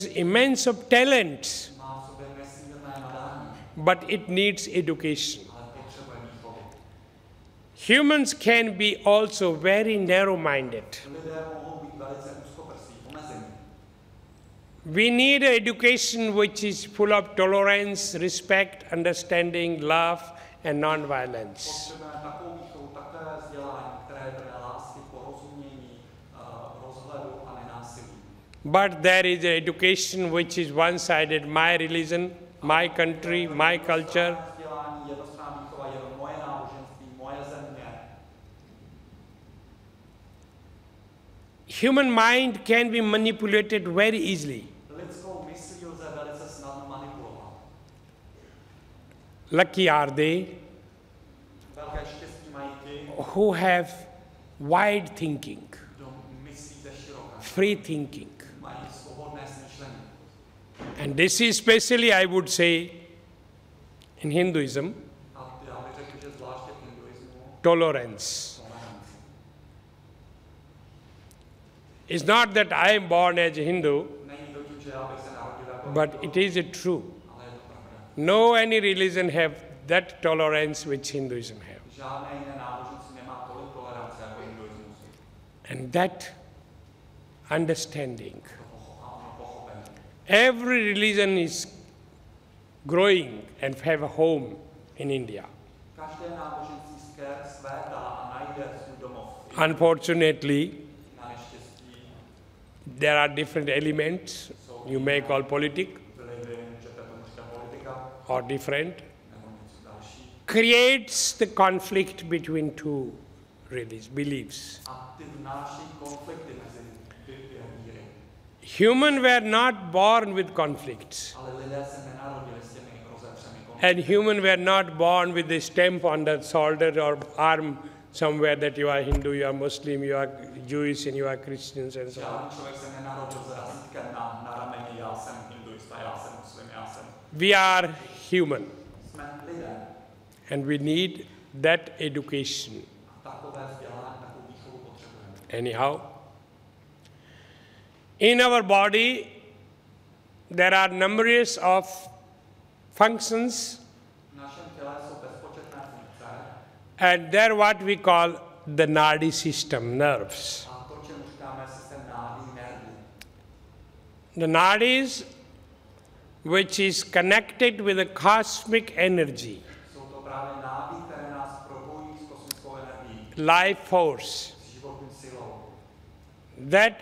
immense of talents, má v sobě nesmírné nadání, but it needs education. ale potřebuje výchovu. Humans can be also very narrow-minded. Lidé mohou být velice úzkoprsí, omezení. We need an education which is full of tolerance, respect, understanding, love, and non-violence. Potřebujeme takovou výchovu, takové vzdělání, které je plné lásky, porozumění, rozhledu a nenásilí. But there is an education which is one-sided, my religion, my country, my culture. Vzdělání, jednostranná výchova, jenom moje náboženství, moje země. Human mind can be manipulated very easily. Lidskou myslí lze velice snadno manipulovat. Lucky are they Velké štěstí mají ti, who have wide thinking, kdo myslí ze široka, free thinking. mají svobodné smýšlení. And this is especially, I would say, in Hinduism, A já bych řekl, že zvláště v hinduismu tolerance. tolerance. It's not that I am born as a Hindu, Není to tím, že já bych se narodil jako but it is true. ale je to pravda. No any religion have that tolerance which Hinduism have. Žádné jiné náboženství nemá tolik tolerance jako hinduismus. And that understanding. A ono pochopení. Every religion is growing and have a home in India. Každé náboženství svétá a najde svůj domov. Unfortunately, Na neštěstí there are different elements you may call politics vlivy, můžete tomu říkat politika, or different, nebo něco další. creates the conflict between two beliefs. A ty vnáší konflikty mezi dvě víry. Humans were not born with conflicts, Ale lidé se nenarodili s těmi rozepřemi konflikty. and humans were not born with a stamp on the shoulder or arm somewhere that you are Hindu, you are Muslim, you are Jewish, and you are Christians, and so on. Žádný člověk se nenarodil s razítkem na rameni, já jsem hinduista, já jsem muslim, já jsem. We are human, Jsme lidé. and we need that education. A takové vzdělání, takovou výchovu potřebujeme. Anyhow, in our body, there are numerous of functions, V našem těle jsou bezpočetné funkce and they're what we call the nadi system, nerves. a to, čemu říkáme systém nádí, nervů. The nadis, which is connected with the cosmic energy, Jsou to právě nádí, které nás propojí s kosmickou energií, life force, s životní silou, that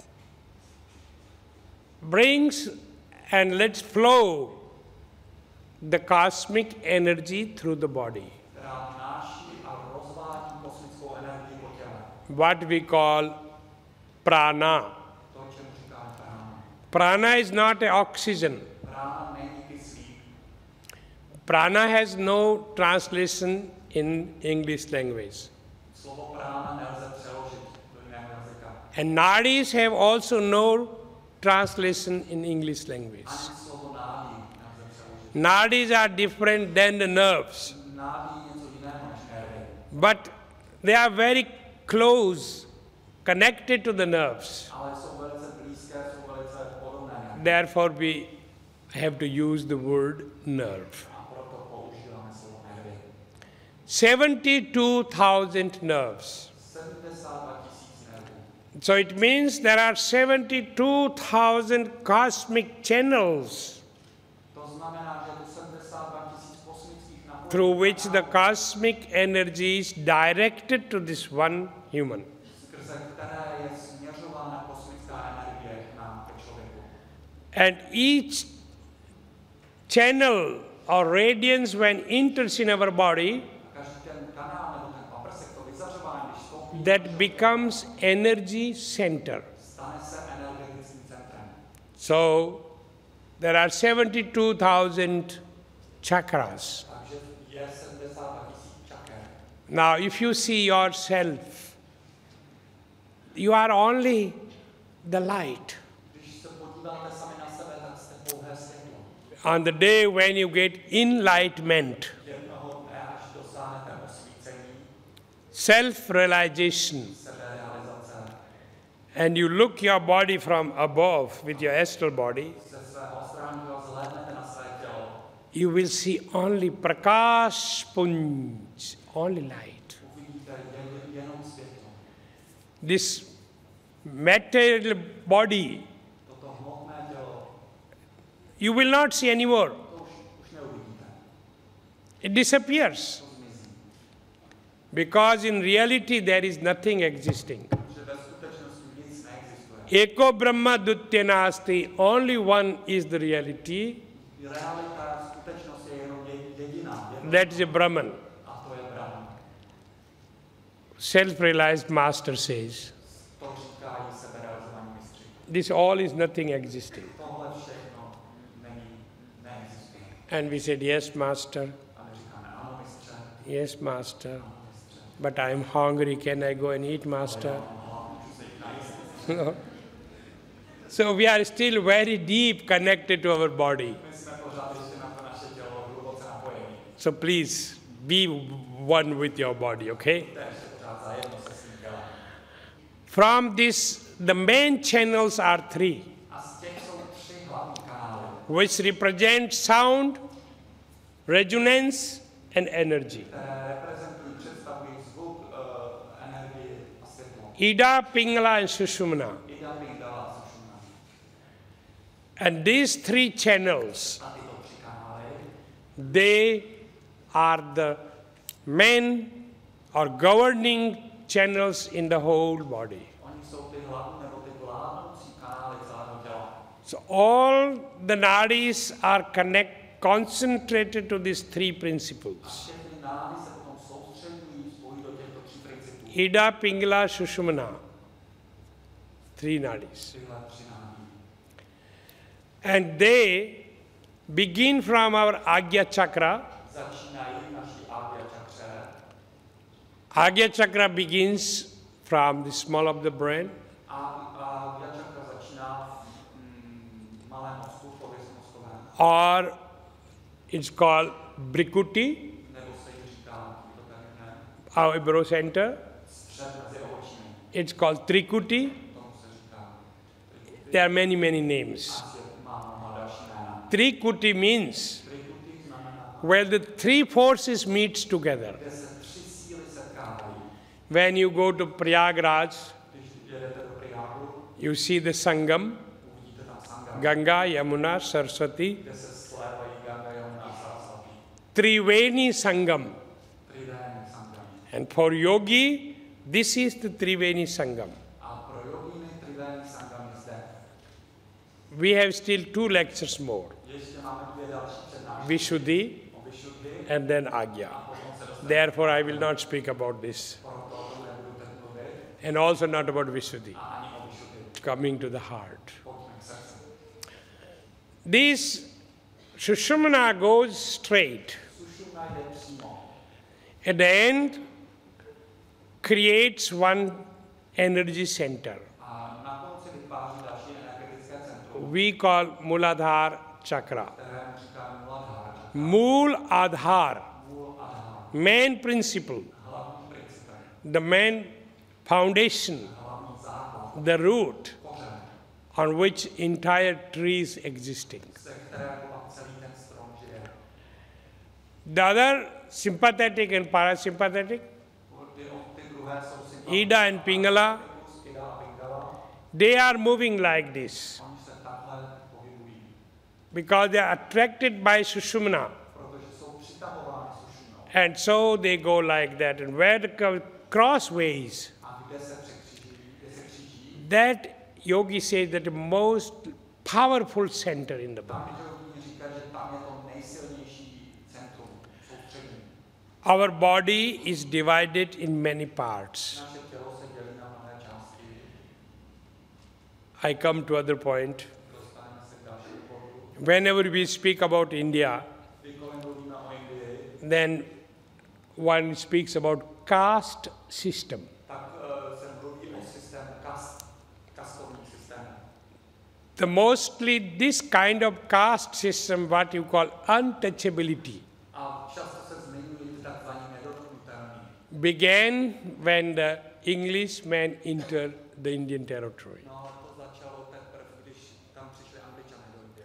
brings and lets flow the cosmic energy through the body, která vnáší a rozvádí kosmickou energii po těle. what we call prana. To, čemu říkáme prána. Prana is not a oxygen. Prána není kyslík. Prana has no translation in English language. Slovo prána nelze přeložit do jiného jazyka. And nadis have also no translation in English language. Ani slovo nádí nelze přeložit. Nadis are different than the nerves, Nádí je něco jiného než nervy. but they are very close, connected to the nerves. Ale jsou velice blízké, jsou velice podobné nervy. Therefore, we have to use the word nerve. A proto používáme slovo nervy. 72,000 nerves. 72 tisíc nervů. So it means there are 72,000 cosmic channels To znamená, že je to 72 tisíc kosmických napojení, through which the cosmic energy is directed to this one human. skrze které je směřována kosmická energie k nám, ke člověku. And each channel or radiance, when enters in our body, Každý ten kanál nebo ten paprsek, to vyzařování, když vstoupí, that becomes energy center. stane se energetickým centrem. So there are 72,000 chakras. Takže je 72 tisíc čaker. Now, if you see yourself, you are only the light. Když se podíváte sami na sebe, tak jste pouhé světlo. On the day when you get enlightenment, Jednoho dne, až dosáhnete osvícení, self-realization, seberealizace, and you look your body from above with your astral body, ze svého astrálního zhlédnete na své tělo, you will see only prakash punj, only light. uvidíte jenom světlo. This material body, Toto hmotné tělo, you will not see anymore. to už neuvidíte. It disappears. To zmizí. Because in reality there is nothing existing. Že ve skutečnosti nic neexistuje. Eko Brahma Dutya Nasti, only one is the reality, Realita, skutečnost je jenom jediná. that is a Brahman. A to je Brahman. Self-realized master says. To říkají seberealizovaní mistři. This all is nothing existing. Tohle všechno neexistuje. And we said, yes, master, A my říkáme, ano, mistře, yes, master, ano, mistře. but I am hungry, can I go and eat, master? Můžu se jít najíst. So we are still very deep connected to our body. My jsme pořád ještě na to naše tělo hluboce napojení. So please, be one with your body, okay? To je ještě pořád zajedno se svým tělem. From this, the main channels are three, A z těch jsou 3 hlavní kanály, which represent sound, resonance, and energy. které reprezentují, představují zvuk, energii a světlo. Ida, Pingala, and Sushumna. Ida, Pingala, Sushumna. And these three channels, A tyto 3 kanály, they are the main or governing channels in the whole body. oni jsou ty hlavní nebo ty vládnoucí kanály celého těla. So all the nadis are concentrated to these three A principles. všechny nády se potom soustředují, spojí do těchto 3 principů. Ida, Pingala, Sushumna. Three nadis. Tyhle 3 nády. And they begin from our Agya Chakra. Začínají naší Agya čakře. Agya Chakra begins from the small of the brain, A Agya čakra začíná v malém mozku, v pověstě mozkovém. or it's called Brikuti, Nebo se jí říká, to tak ne, our eyebrow center. střed mezi obočími. It's called Trikuti. Tomu se říká. There are many, many names. Asi má mnoha další jména. Trikuti means Trikuti znamená, where the three forces meets together. kde se 3 síly setkávají. When you go to Prayagraj, Když jedete do Prayagu, you see the Sangam, uvidíte tam Sangam, Ganga, Yamuna, Saraswati, kde se slévají Ganga, Yamuna, Saraswati. Triveni Sangam. Trivény Sangam. And for yogi, this is the Triveni Sangam. A pro jogíny Trivény Sangam je zde. We have still 2 lectures more, Ještě máme 2 další přednášky Vishuddhi o Vyšuddhi and then a Agya. potom se dostaneme Therefore, I will not speak about this, proto o tom nebudu teď mluvit and also not about Vishuddhi, a ani o Vyšuddhi. coming to the heart. Pojďme k srdci. This Sushumna goes straight. Sušumna jde přímo. At the end, creates one energy center. A na konci vytváří další energetické centrum, We call Muladhara Chakra. kterému říkáme Muladhara. Mool Adhar, Můl Adhar. main principle, Hlavní principem, the main foundation, hlavní základ, the root kořen, on which entire tree is existing. ze kterého pak celý ten strom žije. The other sympathetic and parasympathetic, Ty druhé jsou sympatické. Ida and Pingala, Ida a Pingala, they are moving like this oni se takhle pohybují, because they are attracted by Sushumna. protože jsou přitahovány sušumnou. And so they go like that. And where the crossways, A kde se kříží, that yogi says that the most powerful center in the body. tam jogíni říkají, že tam je to nejsilnější centrum, soustředění. Our body is divided in many parts. Naše tělo se dělí na mnohé části. I come to other point. Dostaneme se k dalšímu bodu. Whenever we speak about India, Kdykoliv mluvíme o Indii, then one speaks about caste system. tak se mluví o systému kastovní systém. The mostly this kind of caste system, what you call untouchability, A často se zmiňují ty takzvaní nedotknutelní. began when the Englishmen entered the Indian territory. No ale